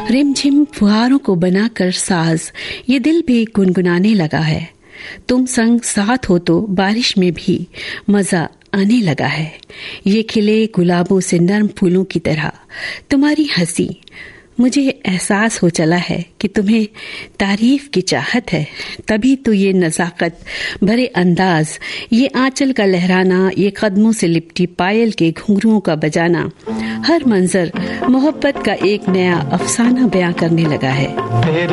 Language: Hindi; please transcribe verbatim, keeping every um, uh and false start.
रिमझिम फुहारों को बनाकर साज ये दिल भी गुनगुनाने लगा है। तुम संग साथ हो तो बारिश में भी मजा आने लगा है। ये खिले गुलाबों से नर्म फूलों की तरह तुम्हारी हंसी, मुझे एहसास हो चला है कि तुम्हें तारीफ की चाहत है। तभी तो ये नज़ाकत भरे अंदाज, ये आंचल का लहराना, ये कदमों से लिपटी पायल के घुंघरुओं का बजाना, हर मंजर मोहब्बत का एक नया अफसाना बयां करने लगा है।